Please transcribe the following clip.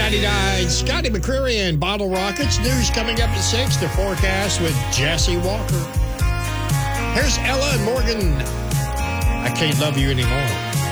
99. Scotty McCreery and Bottle Rockets. News coming up at 6. The forecast with Jesse Walker. Here's Ella and Morgan. I Can't Love You Anymore.